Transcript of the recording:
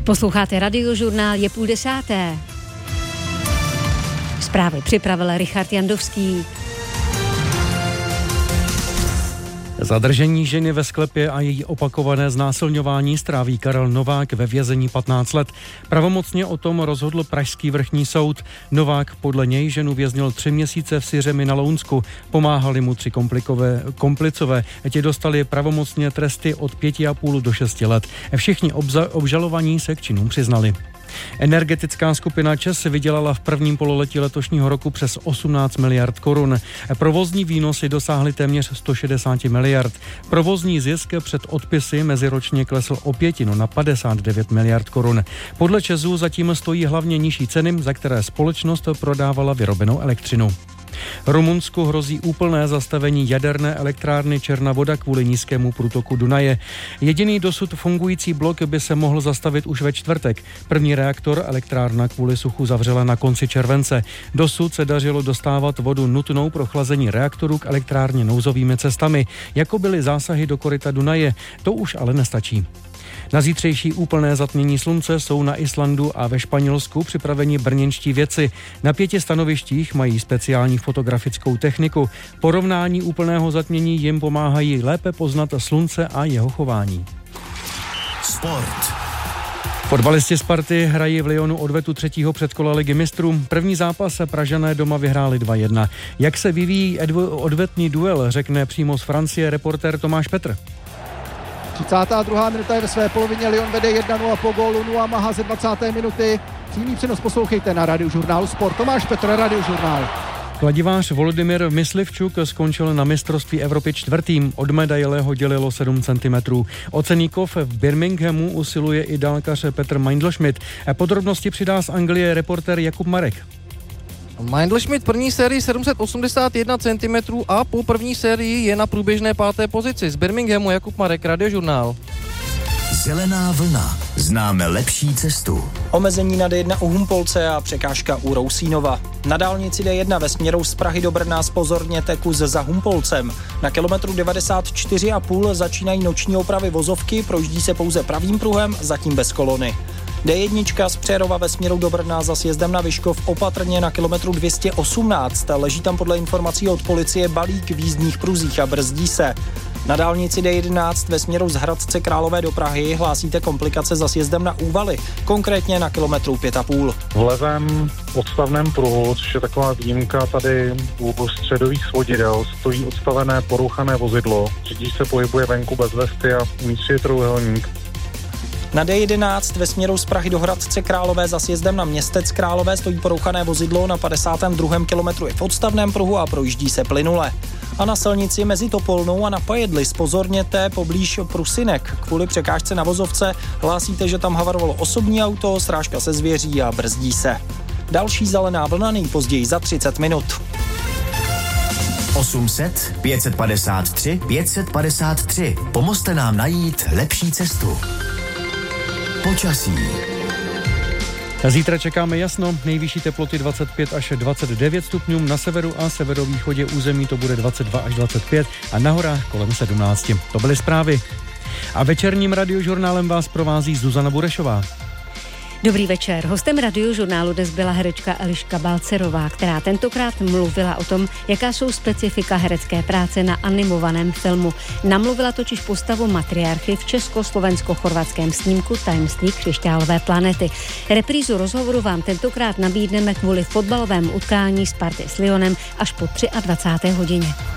Posloucháte Radiožurnál, je 9:30. Zprávy připravil Richard Jandovský. Zadržení ženy ve sklepě a její opakované znásilňování stráví Karel Novák ve vězení 15 let. Pravomocně o tom rozhodl pražský vrchní soud. Novák podle něj ženu věznil 3 měsíce v Syřemi na Lounsku. Pomáhali mu 3 komplicové. Ti dostali pravomocně tresty od 5,5 do 6 let. Všichni obžalovaní se k činům přiznali. Energetická skupina ČEZ vydělala v prvním pololetí letošního roku přes 18 miliard korun. Provozní výnosy dosáhly téměř 160 miliard. Provozní zisk před odpisy meziročně klesl o 1/5 na 59 miliard korun. Podle ČEZu zatím stojí hlavně nižší ceny, za které společnost prodávala vyrobenou elektřinu. Rumunsku hrozí úplné zastavení jaderné elektrárny Černá Voda kvůli nízkému průtoku Dunaje. Jediný dosud fungující blok by se mohl zastavit už ve čtvrtek. První reaktor elektrárna kvůli suchu zavřela na konci července. Dosud se dařilo dostávat vodu nutnou pro chlazení reaktorů k elektrárně nouzovými cestami, jako byly zásahy do koryta Dunaje. To už ale nestačí. Na zítřejší úplné zatmění slunce jsou na Islandu a ve Španělsku připraveni brněnští vědci. Na 5 stanovištích mají speciální fotografickou techniku. Porovnání úplného zatmění jim pomáhají lépe poznat slunce a jeho chování. Sport. Fotbalisti Sparty hrají v Lyonu odvetu 3. předkola Ligy mistrů. První zápas Pražané doma vyhráli 2-1. Jak se vyvíjí odvetný duel, řekne přímo z Francie reportér Tomáš Petr. 32. minuta je ve své polovině, Lyon vede 1-0 po gólu Noah Maha ze 20. minuty. Přímý přenos poslouchejte na Radiožurnálu Sport. Tomáš Petr, Radiožurnál. Kladivář Volodymyr Myslivčuk skončil na mistrovství Evropy 4. Od medaile ho dělilo 7 cm. O cený kov v Birminghamu usiluje i dálkař Petr Meindl-Schmidt. Podrobnosti přidá z Anglie reportér Jakub Marek. Meindl-Schmidt první sérii 781 cm a po první sérii je na průběžné 5. pozici. Z Birminghamu Jakub Marek, Radiožurnál. Zelená vlna. Známe lepší cestu. Omezení na D1 u Humpolce a překážka u Rousínova. Na dálnici D1 ve směru z Prahy do Brna zpozorněte kus za Humpolcem. Na kilometru 94,5 začínají noční opravy vozovky, projíždí se pouze pravým pruhem, zatím bez kolony. D1 z Přerova ve směru do Brna za sjezdem na Vyškov opatrně na kilometru 218. Leží tam podle informací od policie balík v jízdních pruzích a brzdí se. Na dálnici D11 ve směru z Hradce Králové do Prahy hlásíte komplikace za sjezdem na Úvaly, konkrétně na kilometru 5,5. V levém odstavném pruhu, což je taková výjimka tady u středových svodidel, stojí odstavené porouchané vozidlo. Řidič se pohybuje venku bez vesty a uvnitř je trojúhelník. Na D11 ve směru z Prahy do Hradce Králové za sjezdem na Městec Králové stojí porouchané vozidlo, na 52. kilometru je v odstavném pruhu a projíždí se plynule. A na silnici mezi Topolnou a na Pajedli zpozorněte poblíž Prusinek. Kvůli překážce na vozovce hlásíte, že tam havarovalo osobní auto, srážka se zvěří a brzdí se. Další zelená vlna nejpozději za 30 minut. 800 553 553. Pomozte nám najít lepší cestu. Počasí. Zítra čekáme jasno, nejvyšší teploty 25 až 29 stupňů, na severu a severovýchodě území to bude 22 až 25 a na horách kolem 17. To byly zprávy. A večerním Radiožurnálem vás provází Zuzana Burešová. Dobrý večer. Hostem Radiožurnálu dnes byla herečka Eliška Balcerová, která tentokrát mluvila o tom, jaká jsou specifika herecké práce na animovaném filmu. Namluvila totiž postavu matriarchy v československo-chorvatském snímku Tajemství křišťálové planety. Reprízu rozhovoru vám tentokrát nabídneme kvůli fotbalovému utkání Sparty s Lyonem až po 23. hodině.